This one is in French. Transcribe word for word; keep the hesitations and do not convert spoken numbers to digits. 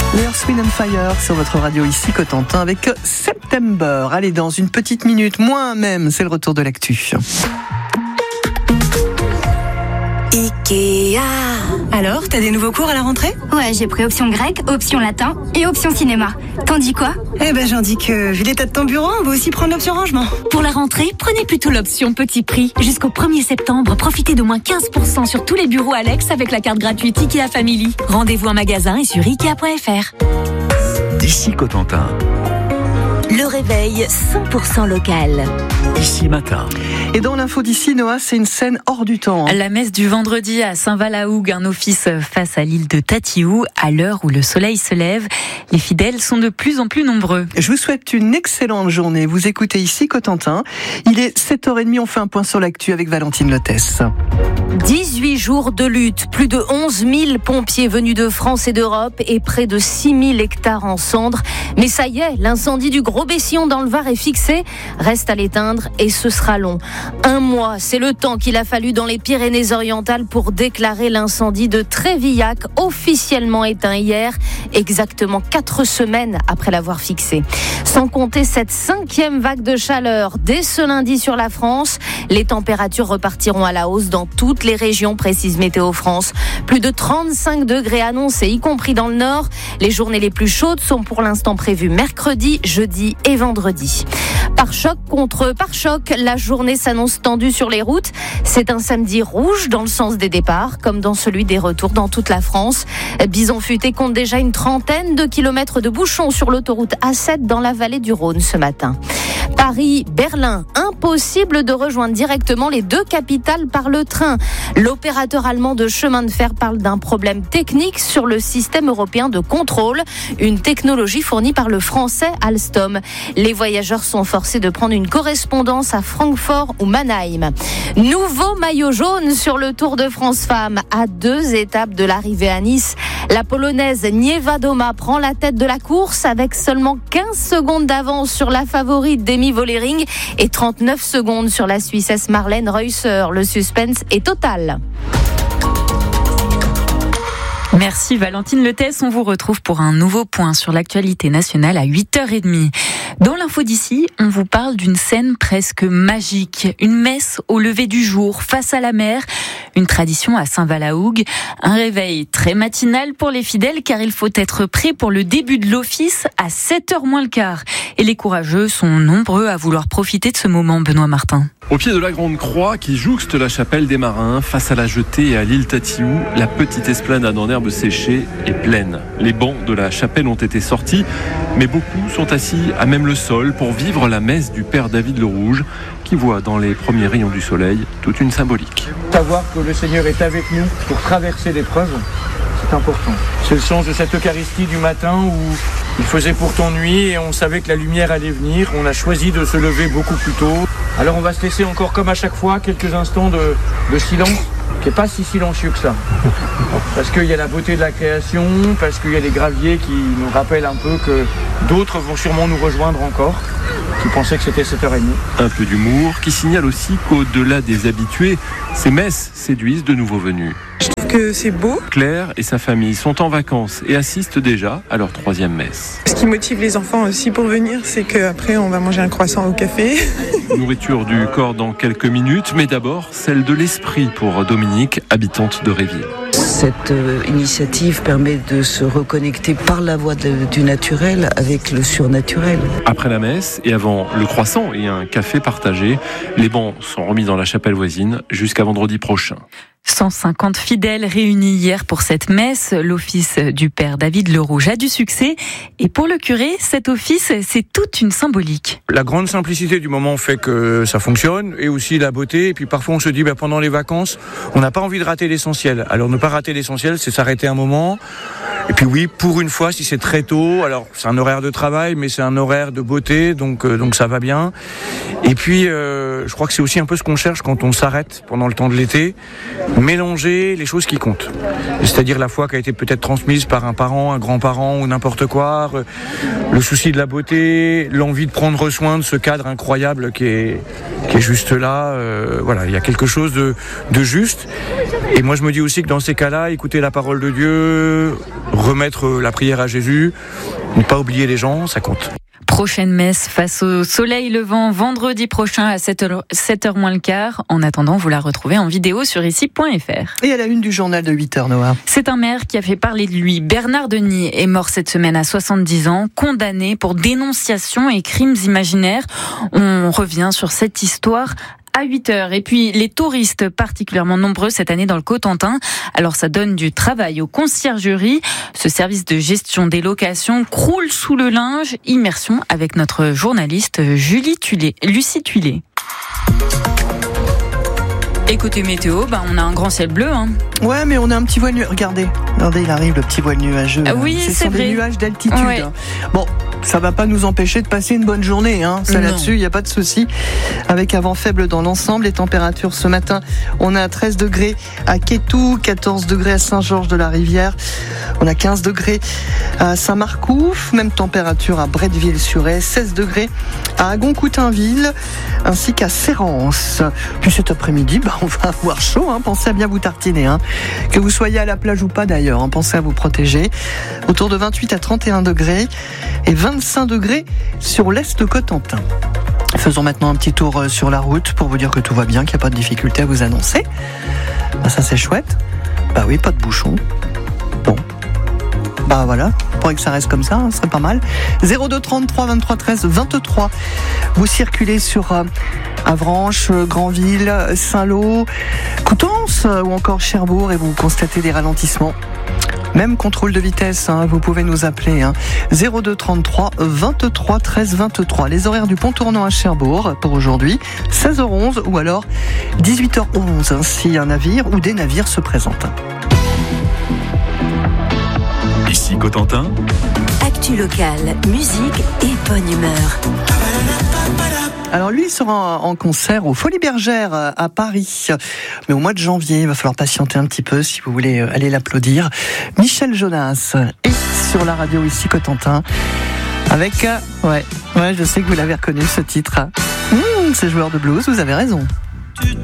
Les Earth, Wind and Fire sur votre radio ici Cotentin avec September. Allez, dans une petite minute, moins même, c'est le retour de l'actu. Ikea. Alors, t'as des nouveaux cours à la rentrée ? Ouais, j'ai pris option grec, option latin et option cinéma. T'en dis quoi ? Eh ben, j'en dis que, vu l'état de ton bureau, on va aussi prendre l'option rangement. Pour la rentrée, prenez plutôt l'option petit prix. Jusqu'au premier septembre, profitez d'au moins quinze pour cent sur tous les bureaux Alex avec la carte gratuite Ikea Family. Rendez-vous en magasin et sur ikea point f r. D'ici Cotentin. Le réveil cent pour cent local. Ici matin. Et dans l'info d'ici, Noah, c'est une scène hors du temps. La messe du vendredi à Saint-Val-la-Hougue, un office face à l'île de Tatiou. À l'heure où le soleil se lève, les fidèles sont de plus en plus nombreux. Je vous souhaite une excellente journée. Vous écoutez ici Cotentin. Il est sept heures trente, on fait un point sur l'actu avec Valentine Lotès. dix-huit jours de lutte, plus de onze mille pompiers venus de France et d'Europe et près de six mille hectares en cendres. Mais ça y est, l'incendie du Gros Bessillon dans le Var est fixé. Reste à l'éteindre et ce sera long. Un mois, c'est le temps qu'il a fallu dans les Pyrénées-Orientales pour déclarer l'incendie de Trévillac, officiellement éteint hier, exactement quatre semaines après l'avoir fixé. Sans compter cette cinquième vague de chaleur dès ce lundi sur la France, les températures repartiront à la hausse dans toutes les régions, précise Météo France. Plus de trente-cinq degrés annoncés, y compris dans le nord. Les journées les plus chaudes sont pour l'instant prévues mercredi, jeudi et vendredi. Par choc contre par choc, la journée s'annonce tendue sur les routes. C'est un samedi rouge dans le sens des départs, comme dans celui des retours dans toute la France. Bison Futé compte déjà une trentaine de kilomètres de bouchons sur l'autoroute A sept dans la vallée du Rhône ce matin. Paris, Berlin, impossible de rejoindre directement les deux capitales par le train. L'opérateur allemand de chemin de fer parle d'un problème technique sur le système européen de contrôle, une technologie fournie par le français Alstom. Les voyageurs sont forcés de prendre une correspondance à Francfort ou Mannheim. Nouveau maillot jaune sur le Tour de France Femmes. À deux étapes de l'arrivée à Nice, la Polonaise Niewiadoma prend la tête de la course avec seulement quinze secondes d'avance sur la favorite Demi Vollering et trente-neuf secondes sur la Suissesse Marlène Reusser. Le suspense est total. Merci Valentine Lotès, on vous retrouve pour un nouveau point sur l'actualité nationale à huit heures trente. Dans l'info d'ici, on vous parle d'une scène presque magique, une messe au lever du jour face à la mer, une tradition à Saint-Val-la-Hougue, un réveil très matinal pour les fidèles car il faut être prêt pour le début de l'office à sept heures moins le quart. Et les courageux sont nombreux à vouloir profiter de ce moment, Benoît Martin. Au pied de la Grande Croix qui jouxte la chapelle des Marins, face à la jetée et à l'île Tatiou, la petite esplanade en herbe séchée est pleine. Les bancs de la chapelle ont été sortis, mais beaucoup sont assis à même le sol pour vivre la messe du Père David le Rouge, qui voit dans les premiers rayons du soleil toute une symbolique. Savoir que le Seigneur est avec nous pour traverser l'épreuve, c'est important. C'est le sens de cette Eucharistie du matin où il faisait pourtant nuit et on savait que la lumière allait venir. On a choisi de se lever beaucoup plus tôt. Alors on va se laisser encore comme à chaque fois quelques instants de, de silence, qui n'est pas si silencieux que ça. Parce qu'il y a la beauté de la création, parce qu'il y a les graviers qui nous rappellent un peu que d'autres vont sûrement nous rejoindre encore, qui pensaient que c'était sept heures trente. Un peu d'humour qui signale aussi qu'au-delà des habitués, ces messes séduisent de nouveaux venus. Je trouve que c'est beau. Claire et sa famille sont en vacances et assistent déjà à leur troisième messe. Ce qui motive les enfants aussi pour venir, c'est qu'après on va manger un croissant au café. Nourriture du corps dans quelques minutes, mais d'abord celle de l'esprit pour Dominique, habitante de Réville. Cette euh, initiative permet de se reconnecter par la voie de, du naturel avec le surnaturel. Après la messe et avant le croissant et un café partagé, les bancs sont remis dans la chapelle voisine jusqu'à vendredi prochain. cent cinquante fidèles réunis hier pour cette messe. L'office du Père David le Rouge a du succès. Et pour le curé, cet office, c'est toute une symbolique. La grande simplicité du moment fait que ça fonctionne, et aussi la beauté. Et puis parfois on se dit, bah, pendant les vacances, on n'a pas envie de rater l'essentiel. Alors ne pas rater l'essentiel, c'est s'arrêter un moment. Et puis oui, pour une fois, si c'est très tôt, alors c'est un horaire de travail, mais c'est un horaire de beauté, donc, euh, donc ça va bien. Et puis, euh, je crois que c'est aussi un peu ce qu'on cherche quand on s'arrête pendant le temps de l'été. Mélanger les choses qui comptent. C'est-à-dire la foi qui a été peut-être transmise par un parent, un grand-parent ou n'importe quoi, le souci de la beauté, l'envie de prendre soin de ce cadre incroyable qui est, qui est juste là. Euh, voilà, il y a quelque chose de, de juste. Et moi je me dis aussi que dans ces cas-là, écouter la parole de Dieu, remettre la prière à Jésus, ne pas oublier les gens, ça compte. Prochaine messe face au soleil levant vendredi prochain à sept heures moins le quart. En attendant, vous la retrouvez en vidéo sur ici point f r. Et à la une du journal de huit heures, Noah. C'est un maire qui a fait parler de lui. Bernard Denis est mort cette semaine à soixante-dix ans, condamné pour dénonciation et crimes imaginaires. On revient sur cette histoire à huit heures. Et puis, les touristes particulièrement nombreux cette année dans le Cotentin. Alors, ça donne du travail aux conciergeries. Ce service de gestion des locations croule sous le linge. Immersion avec notre journaliste Julie Tullet, Lucie Tullet. Et côté météo, bah on a un grand ciel bleu. Hein. Ouais, mais on a un petit voile nuageux. Regardez, regardez, il arrive le petit voile nuageux. Ah oui, Ce c'est sont vrai. des nuages d'altitude. Ouais. Bon, ça va pas nous empêcher de passer une bonne journée. Hein. Ça, là-dessus, il n'y a pas de souci. Avec un vent faible dans l'ensemble, les températures ce matin, on a treize degrés à Quétou, quatorze degrés à Saint-Georges-de-la-Rivière. On a quinze degrés à Saint-Marcouf, même température à Bretteville-sur-Aie, seize degrés à Agon-Coutainville, ainsi qu'à Sérance. Puis cet après-midi, bah, on va avoir chaud, hein. Pensez à bien vous tartiner. Hein. Que vous soyez à la plage ou pas d'ailleurs, hein. Pensez à vous protéger. Autour de vingt-huit à trente et un degrés et vingt-cinq degrés sur l'Est Cotentin. Faisons maintenant un petit tour sur la route pour vous dire que tout va bien, qu'il n'y a pas de difficulté à vous annoncer. Bah, ça c'est chouette. Bah oui, pas de bouchon. Bon. Bah voilà, faudrait que ça reste comme ça, hein, ce serait pas mal. zéro deux trente-trois vingt-trois treize vingt-trois. Vous circulez sur euh, Avranches, Granville, Saint-Lô, Coutances euh, ou encore Cherbourg et vous constatez des ralentissements. Même contrôle de vitesse, hein, vous pouvez nous appeler. Hein, zéro deux trente-trois vingt-trois treize vingt-trois. Les horaires du pont tournant à Cherbourg pour aujourd'hui, seize heures onze ou alors dix-huit heures onze, hein, si un navire ou des navires se présentent. Ici Cotentin. Actu locale, musique et bonne humeur. Alors lui, il sera en concert au Folies Bergères à Paris. Mais au mois de janvier, il va falloir patienter un petit peu si vous voulez aller l'applaudir. Michel Jonas est sur la radio ici Cotentin. Avec, ouais, ouais, je sais que vous l'avez reconnu ce titre. Mmh, c'est joueur de blues, vous avez raison.